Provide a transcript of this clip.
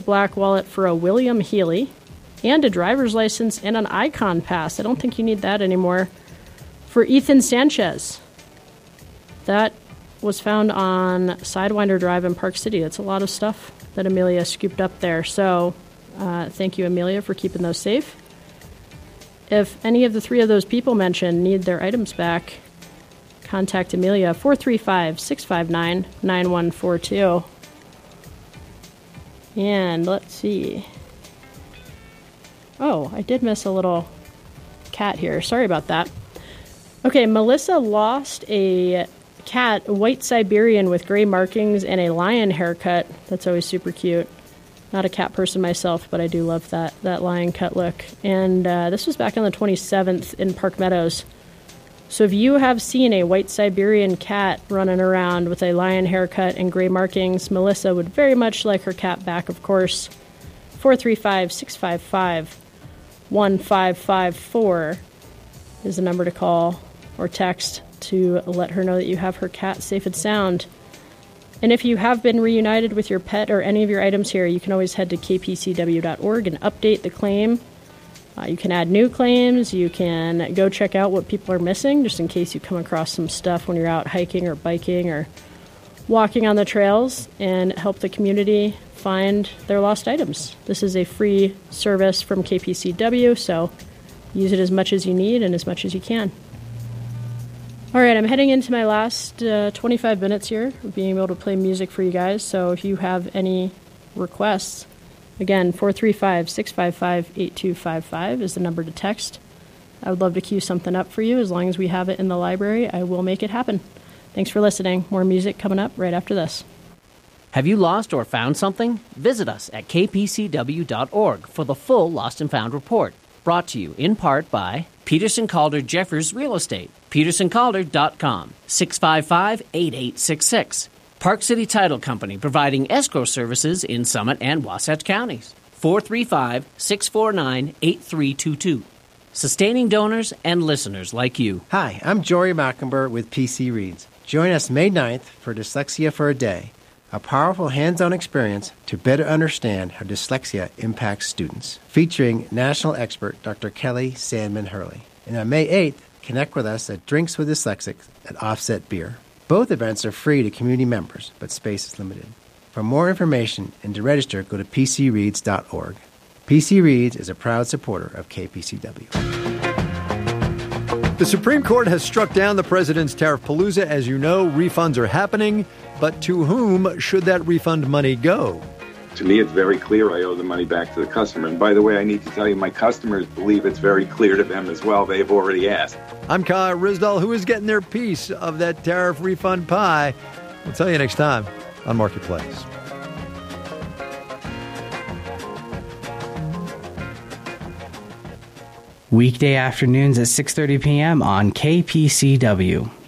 black wallet for a William Healy, and a driver's license and an Icon Pass. I don't think you need that anymore. For Ethan Sanchez. That was found on Sidewinder Drive in Park City. That's a lot of stuff that Amelia scooped up there. So thank you, Amelia, for keeping those safe. If any of the three of those people mentioned need their items back, contact Amelia, 435-659-9142. And let's see. Oh, I did miss a little cat here. Sorry about that. Okay, Melissa lost a cat, a white Siberian with gray markings and a lion haircut. That's always super cute. Not a cat person myself, but I do love that lion cut look. And this was back on the 27th in Park Meadows. So if you have seen a white Siberian cat running around with a lion haircut and gray markings, Melissa would very much like her cat back, of course. 435-655-1554 is the number to call or text to let her know that you have her cat safe and sound. And if you have been reunited with your pet or any of your items here, you can always head to kpcw.org and update the claim. You can add new claims. You can go check out what people are missing, just in case you come across some stuff when you're out hiking or biking or walking on the trails, and help the community find their lost items. This is a free service from KPCW, so use it as much as you need and as much as you can. All right, I'm heading into my last 25 minutes here of being able to play music for you guys. So if you have any requests, again, 435-655-8255 is the number to text. I would love to queue something up for you. As long as we have it in the library, I will make it happen. Thanks for listening. More music coming up right after this. Have you lost or found something? Visit us at kpcw.org for the full Lost and Found report. Brought to you in part by Peterson Calder Jeffers Real Estate, petersoncalder.com, 655-8866. Park City Title Company, providing escrow services in Summit and Wasatch counties, 435-649-8322. Sustaining donors and listeners like you. Hi, I'm Jory Mockenberg with PC Reads. Join us May 9th for Dyslexia for a Day, a powerful hands-on experience to better understand how dyslexia impacts students, featuring national expert Dr. Kelly Sandman Hurley. And on May 8th, connect with us at Drinks with Dyslexics at Offset Beer. Both events are free to community members, but space is limited. For more information and to register, go to pcreads.org. PC Reads is a proud supporter of KPCW. The Supreme Court has struck down the president's tariff palooza. As you know, refunds are happening. But to whom should that refund money go? To me, it's very clear I owe the money back to the customer. And by the way, I need to tell you, my customers believe it's very clear to them as well. They've already asked. I'm Kyle Risdall. Who is getting their piece of that tariff refund pie? We'll tell you next time on Marketplace. Weekday afternoons at 6:30 p.m. on KPCW.